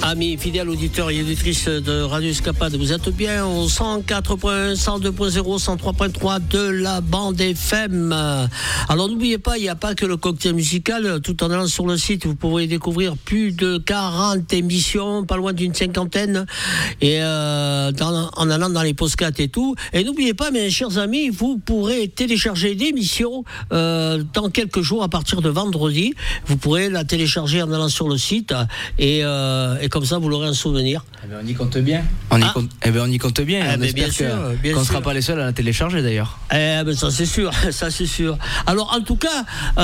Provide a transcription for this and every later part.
Amis fidèles auditeurs et auditrices de Radio Escapade, vous êtes bien au 104.1, 102.0, 103.3 de la bande FM. Alors n'oubliez pas, il n'y a pas que le cocktail musical. Tout en allant sur le site, vous pourrez découvrir plus de 40 émissions, pas loin d'une cinquantaine, et en allant dans les podcasts et tout. Et n'oubliez pas, mes chers amis, vous pourrez télécharger l'émission dans quelques jours à partir de vendredi. Vous pourrez la télécharger en allant sur le site et comme ça vous l'aurez un souvenir. Eh ben, on y compte bien. On y compte bien. On espère qu'on ne sera pas les seuls à la télécharger d'ailleurs. Ben ça c'est sûr, ça c'est sûr. Alors en tout cas,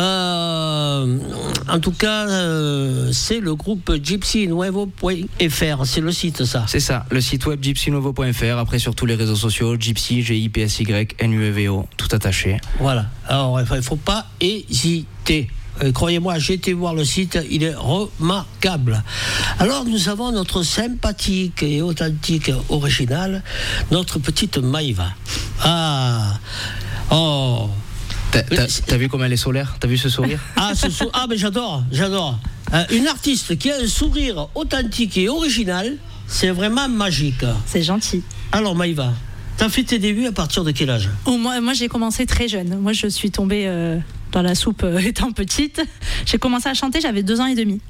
c'est le groupe gypsynuevo.fr, c'est le site ça. C'est ça, le site web gypsynuevo.fr. Après sur tous les réseaux sociaux, Gypsy, GYPSYNUEVO, tout attaché. Voilà. Alors il ne faut pas hésiter. Croyez-moi, j'ai été voir le site, il est remarquable. Alors nous avons notre sympathique et authentique original, notre petite Maïva. T'as vu comme elle est solaire? T'as vu ce sourire? Mais j'adore. Une artiste qui a un sourire authentique et original, c'est vraiment magique. C'est gentil. Alors Maïva, t'as fait tes débuts à partir de quel âge? Moi j'ai commencé très jeune. Moi je suis tombée dans la soupe étant petite. J'ai commencé à chanter, j'avais 2 ans et demi.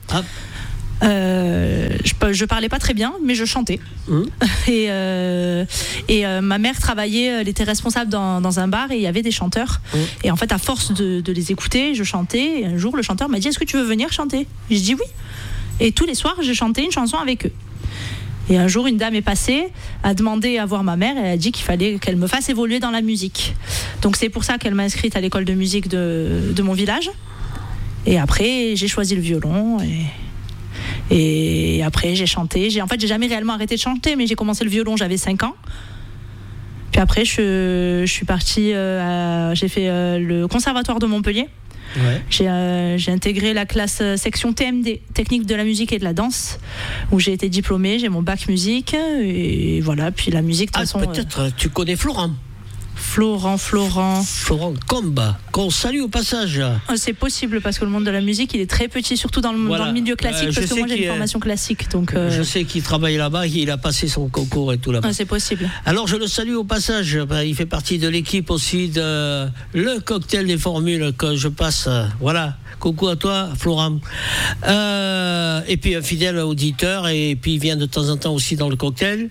Je parlais pas très bien, mais je chantais. Et ma mère travaillait, elle était responsable dans un bar et il y avait des chanteurs. Et en fait, à force de les écouter, je chantais. Et un jour, le chanteur m'a dit: est-ce que tu veux venir chanter? Je dis oui. Et tous les soirs, j'ai chanté une chanson avec eux. Et un jour, une dame est passée, a demandé à voir ma mère et elle a dit qu'il fallait qu'elle me fasse évoluer dans la musique. Donc c'est pour ça qu'elle m'a inscrite à l'école de musique de mon village. Et après, j'ai choisi le violon et après j'ai chanté. J'ai jamais réellement arrêté de chanter, mais j'ai commencé le violon, j'avais 5 ans. Puis après, je suis partie, j'ai fait le conservatoire de Montpellier. Ouais. J'ai intégré la classe section TMD, technique de la musique et de la danse, où j'ai été diplômée, j'ai mon bac musique et voilà. Puis la musique de toute façon. Peut-être tu connais Florent Comba, qu'on salue au passage. C'est possible parce que le monde de la musique il est très petit, surtout dans le milieu classique, parce que moi j'ai une formation classique, donc je sais qu'il travaille là-bas, il a passé son concours et tout là-bas. C'est possible. Alors je le salue au passage, il fait partie de l'équipe aussi de le cocktail des formules que je passe. Voilà, coucou à toi Florent. Et puis un fidèle auditeur, et puis il vient de temps en temps aussi dans le cocktail.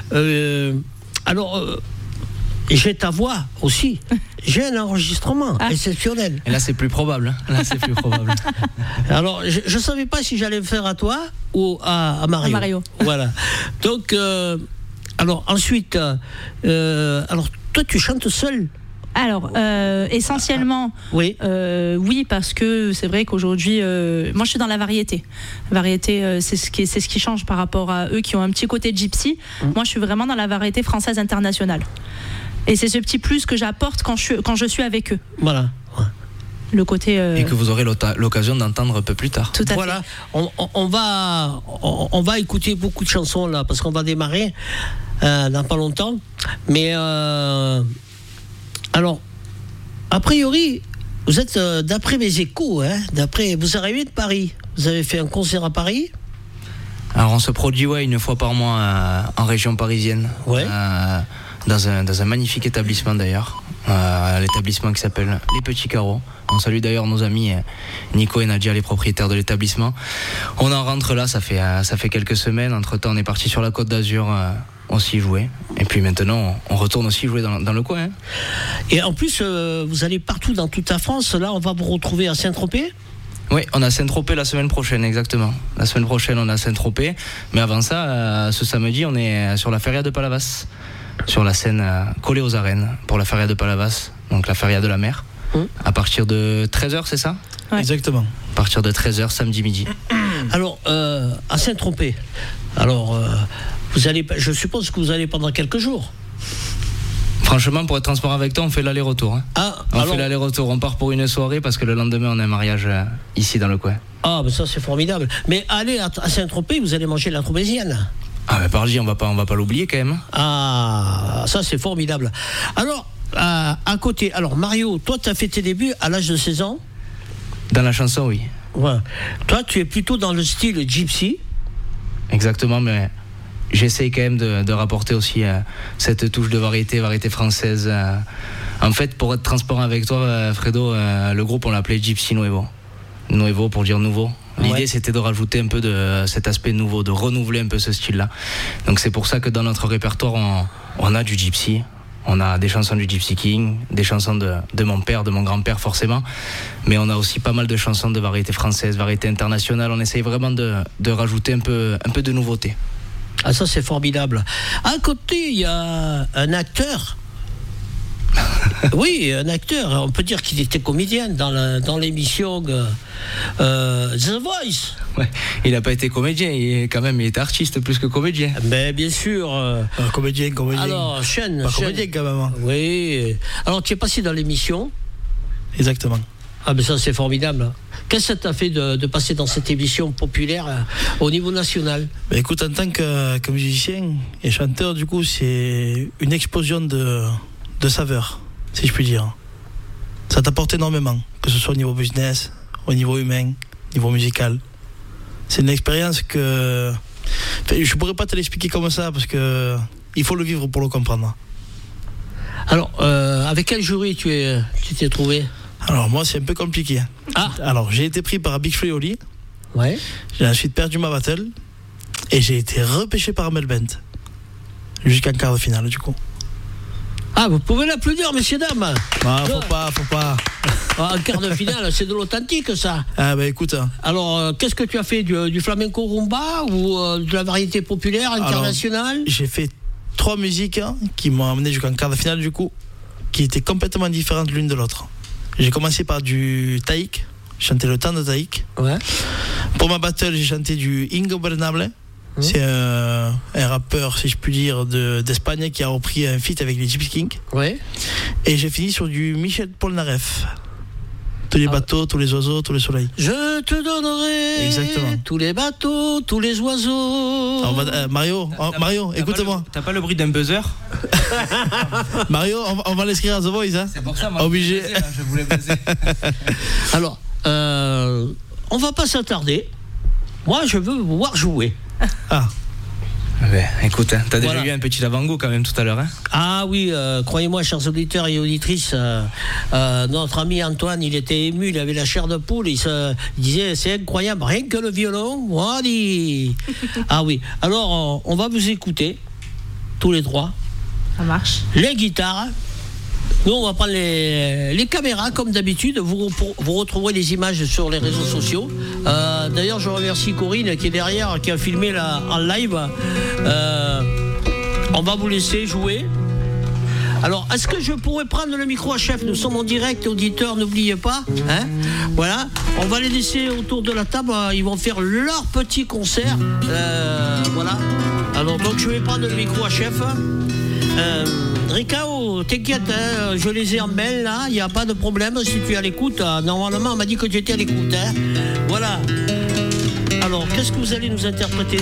J'ai ta voix aussi. J'ai un enregistrement exceptionnel. Et là, c'est plus probable. Alors, je ne savais pas si j'allais le faire à toi ou à Mario. À Mario. Voilà. Donc, alors ensuite, toi, tu chantes seul? Alors, essentiellement, oui, parce que c'est vrai qu'aujourd'hui, moi je suis dans la variété. Variété, c'est ce qui change par rapport à eux qui ont un petit côté gypsy. Moi, je suis vraiment dans la variété française internationale. Et c'est ce petit plus que j'apporte quand je suis avec eux. Voilà. Le côté et que vous aurez l'occasion d'entendre un peu plus tard. Tout à fait. On va écouter beaucoup de chansons là, parce qu'on va démarrer dans pas longtemps. Mais alors, a priori, vous êtes d'après mes échos, vous arrivez de Paris. Vous avez fait un concert à Paris. Alors on se produit une fois par mois en région parisienne. Ouais. Dans un magnifique établissement d'ailleurs, l'établissement qui s'appelle Les Petits Carreaux. On salue d'ailleurs nos amis Nico et Nadia, les propriétaires de l'établissement. On en rentre là, ça fait quelques semaines. Entre temps, on est parti sur la Côte d'Azur aussi jouer. Et puis maintenant, on retourne aussi jouer dans le coin. Et en plus, vous allez partout dans toute la France. Là, on va vous retrouver à Saint-Tropez. Oui, on a Saint-Tropez la semaine prochaine, exactement. La semaine prochaine, on a Saint-Tropez. Mais avant ça, ce samedi, on est sur la feria de Palavas. Sur la scène collée aux arènes pour la feria de Palavas, donc la feria de la mer, à partir de 13h, c'est ça? Ouais. Exactement. À partir de 13h, samedi midi. Alors, à Saint-Tropez, je suppose que vous allez pendant quelques jours. Franchement, pour être transparent avec toi, on fait l'aller-retour. Fait l'aller-retour, on part pour une soirée parce que le lendemain, on a un mariage ici dans le coin. Ah, mais ça, c'est formidable. Mais allez à Saint-Tropez, vous allez manger la tropézienne. Ah mais parle-y, on va pas l'oublier quand même. Ah, ça c'est formidable. Alors, à côté, Mario, toi tu as fait tes débuts à l'âge de 16 ans? Dans la chanson, oui. Ouais. Toi tu es plutôt dans le style gypsy. exactement, mais j'essaye quand même de rapporter aussi cette touche de variété française. En fait, pour être transparent avec toi, Fredo, le groupe on l'appelait Gypsy Nuevo. Nuevo pour dire nouveau. L'idée c'était de rajouter un peu de cet aspect nouveau, de renouveler un peu ce style-là. Donc c'est pour ça que dans notre répertoire, on a du gypsy. On a des chansons du Gypsy King, des chansons de mon père, de mon grand-père forcément, mais on a aussi pas mal de chansons de variété française, variété internationale. On essaye vraiment de rajouter un peu de nouveauté. Ah, ça c'est formidable. À côté, il y a un acteur. Oui, un acteur. On peut dire qu'il était comédien dans l'émission The Voice. Ouais, il n'a pas été comédien, il était artiste plus que comédien. Mais bien sûr. Comédien. Alors, Sean. Comédien quand même. Hein. Oui. Alors, tu es passé dans l'émission. Exactement. Ah, mais ça c'est formidable. Qu'est-ce que ça t'a fait de passer dans cette émission populaire au niveau national? Écoute, en tant que musicien et chanteur, du coup, c'est une explosion de saveurs, si je puis dire. Ça t'apporte énormément, que ce soit au niveau business, au niveau humain, au niveau musical. C'est une expérience que je pourrais pas te l'expliquer comme ça parce que il faut le vivre pour le comprendre. Alors, avec quel jury tu t'es trouvé? Alors moi c'est un peu compliqué. Ah. Alors j'ai été pris par Big Fleoli. Ouais. J'ai ensuite perdu ma battle et j'ai été repêché par Melbent jusqu'en quart de finale du coup. Ah, vous pouvez l'applaudir, messieurs, dames. Ah, faut pas. En quart de finale, c'est de l'authentique, ça. Ah, bah écoute. Alors, qu'est-ce que tu as fait? Du flamenco rumba ou de la variété populaire internationale? Alors, j'ai fait 3 musiques qui m'ont amené jusqu'en quart de finale, du coup, qui étaient complètement différentes l'une de l'autre. J'ai commencé par du taïk, j'ai chanté le temps de taïk. Ouais. Pour ma battle, j'ai chanté du Ingobernable. C'est un rappeur, si je puis dire, d'Espagne qui a repris un feat avec les Gypsy King. Ouais. Et j'ai fini sur du Michel Polnareff. Tous les bateaux, tous les oiseaux, tous les soleils. Je te donnerai. Exactement. Tous les bateaux, tous les oiseaux. Alors, Mario, écoute-moi. T'as pas le bruit d'un buzzer? Mario, on va l'inscrire à The Voice. Hein. C'est pour ça, moi, obligé. Je voulais buzzer. Alors, on va pas s'attarder. Moi, je veux vous voir jouer. Ah. Ouais, écoute, t'as déjà eu un petit avant-goût quand même tout à l'heure. Hein. Ah oui, croyez-moi, chers auditeurs et auditrices, notre ami Antoine, il était ému, il avait la chair de poule, il disait c'est incroyable, rien que le violon. Ah oui, alors on va vous écouter, tous les trois. Ça marche. Les guitares. Nous, on va prendre les caméras, comme d'habitude. Vous retrouverez les images sur les réseaux sociaux. D'ailleurs, je remercie Corinne qui est derrière, qui a filmé là, en live. On va vous laisser jouer. Alors, est-ce que je pourrais prendre le micro à chef? Nous sommes en direct, auditeurs, n'oubliez pas. Hein, voilà. On va les laisser autour de la table. Ils vont faire leur petit concert. Voilà. Alors, donc, je vais prendre le micro à chef. Ricao, t'inquiète, hein, je les ai en mail là, il n'y a pas de problème si tu es à l'écoute. Normalement, on m'a dit que tu étais à l'écoute. Hein. Voilà. Alors, qu'est-ce que vous allez nous interpréter?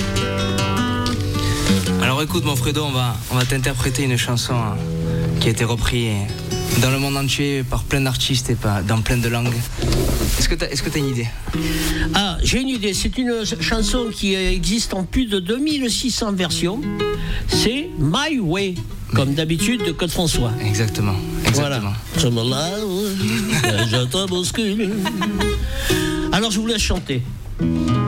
Alors écoute, mon Fredo, on va t'interpréter une chanson qui a été reprise dans le monde entier par plein d'artistes et dans plein de langues. Est-ce que t'as une idée? Ah, j'ai une idée. C'est une chanson qui existe en plus de 2600 versions. C'est My Way. Comme d'habitude de Claude François. Exactement. Voilà. Je me lève, je te bouscule. Alors je vous laisse chanter.